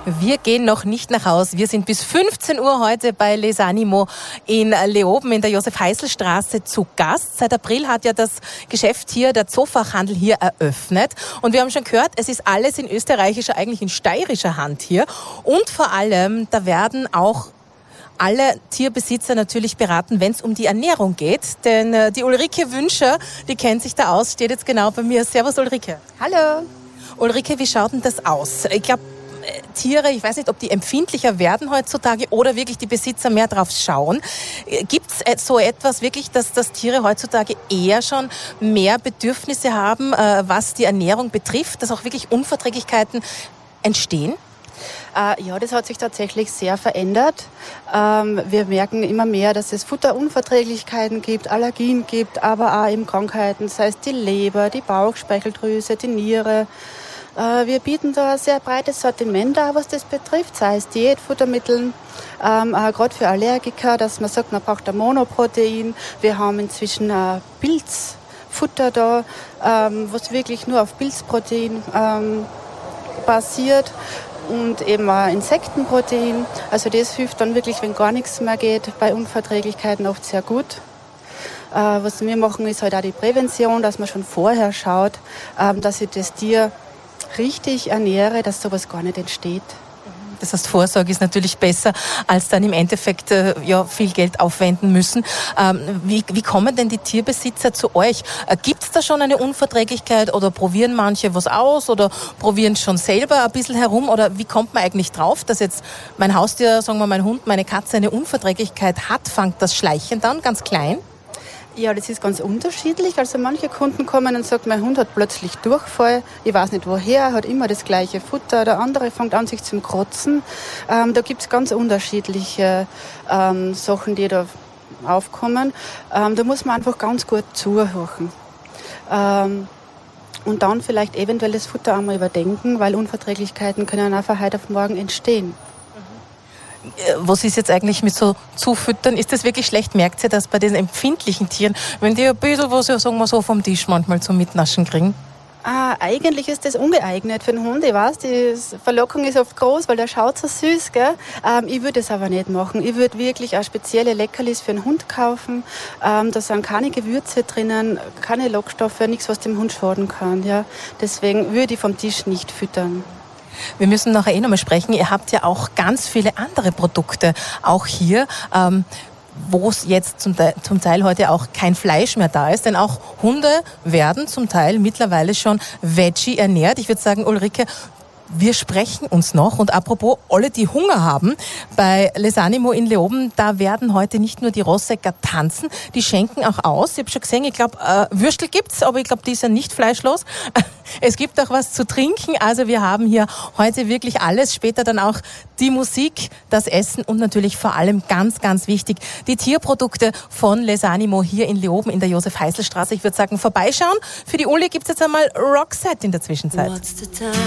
Wir gehen noch nicht nach Haus. Wir sind bis 15 Uhr heute bei Les Animaux in Leoben in der Josef-Heißl-Straße zu Gast. Seit April hat ja das Geschäft hier, der Zoofachhandel hier eröffnet. Und wir haben schon gehört, es ist alles in österreichischer, eigentlich in steirischer Hand hier. Und vor allem, da werden auch alle Tierbesitzer natürlich beraten, wenn es um die Ernährung geht. Denn die Ulrike Wünscher, die kennt sich da aus, steht jetzt genau bei mir. Servus Ulrike. Hallo. Ulrike, wie schaut denn das aus? Ich glaube, Tiere, ich weiß nicht, ob die empfindlicher werden heutzutage oder wirklich die Besitzer mehr drauf schauen. Gibt es so etwas wirklich, dass Tiere heutzutage eher schon mehr Bedürfnisse haben, was die Ernährung betrifft, dass auch wirklich Unverträglichkeiten entstehen? Ja, das hat sich tatsächlich sehr verändert. Wir merken immer mehr, dass es Futterunverträglichkeiten gibt, Allergien gibt, aber auch eben Krankheiten, sei es die Leber, die Bauchspeicheldrüse, die Niere. Wir bieten da ein sehr breites Sortiment an, was das betrifft, sei es Diätfuttermitteln, gerade für Allergiker, dass man sagt, man braucht ein Monoprotein. Wir haben inzwischen ein Pilzfutter da, was wirklich nur auf Pilzprotein basiert und eben ein Insektenprotein. Also das hilft dann wirklich, wenn gar nichts mehr geht, bei Unverträglichkeiten oft sehr gut. Was wir machen, ist halt auch die Prävention, dass man schon vorher schaut, dass sich das Tier richtig ernähre, dass sowas gar nicht entsteht. Das heißt, Vorsorge ist natürlich besser, als dann im Endeffekt viel Geld aufwenden müssen. Wie kommen denn die Tierbesitzer zu euch? Gibt es da schon eine Unverträglichkeit oder probieren manche was aus oder probieren schon selber ein bisschen herum? Oder wie kommt man eigentlich drauf, dass jetzt mein Haustier, sagen wir mein Hund, meine Katze eine Unverträglichkeit hat? Fängt das Schleichen dann ganz klein? Ja, das ist ganz unterschiedlich. Also manche Kunden kommen und sagen, mein Hund hat plötzlich Durchfall, ich weiß nicht woher, hat immer das gleiche Futter. Der andere fängt an, sich zum Kotzen. Da gibt's ganz unterschiedliche Sachen, die da aufkommen. Da muss man einfach ganz gut zuhören. Und dann vielleicht eventuell das Futter einmal überdenken, weil Unverträglichkeiten können auch von heute auf morgen entstehen. Was ist jetzt eigentlich mit so Zufüttern? Ist das wirklich schlecht? Merkt ihr das bei den empfindlichen Tieren, wenn die ein bisschen was, sagen wir so, vom Tisch manchmal zum Mitnaschen kriegen? Eigentlich ist das ungeeignet für den Hund. Ich weiß, die Verlockung ist oft groß, weil der schaut so süß, gell? Ich würde es aber nicht machen. Ich würde wirklich auch spezielle Leckerlis für den Hund kaufen. Da sind keine Gewürze drinnen, keine Lockstoffe, nichts, was dem Hund schaden kann. Ja? Deswegen würde ich vom Tisch nicht füttern. Wir müssen nachher nochmal sprechen. Ihr habt ja auch ganz viele andere Produkte, auch hier, wo es jetzt zum Teil heute auch kein Fleisch mehr da ist. Denn auch Hunde werden zum Teil mittlerweile schon Veggie ernährt. Ich würde sagen, Ulrike, wir sprechen uns noch. Und apropos, alle, die Hunger haben, bei Les Animaux in Leoben, da werden heute nicht nur die Rossecker tanzen, die schenken auch aus. Ich habe schon gesehen, ich glaube, Würstel gibt's, aber ich glaube, die ist ja nicht fleischlos. Es gibt auch was zu trinken. Also wir haben hier heute wirklich alles. Später dann auch die Musik, das Essen und natürlich vor allem ganz, ganz wichtig, die Tierprodukte von Les Animaux hier in Leoben in der Josef-Heißl-Straße. Ich würde sagen, vorbeischauen. Für die Uli gibt's jetzt einmal Roxette in der Zwischenzeit.